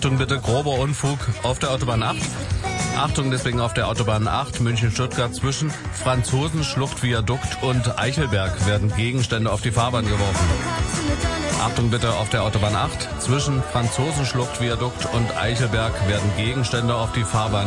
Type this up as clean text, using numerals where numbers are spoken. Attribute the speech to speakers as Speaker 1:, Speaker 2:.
Speaker 1: Achtung bitte, grober Unfug auf der Autobahn 8. Achtung deswegen auf der Autobahn 8 München-Stuttgart zwischen Franzosenschlucht-Viadukt und Eichelberg werden Gegenstände auf die Fahrbahn geworfen. Achtung bitte auf der Autobahn 8 zwischen Franzosenschlucht-Viadukt und Eichelberg werden Gegenstände auf die Fahrbahn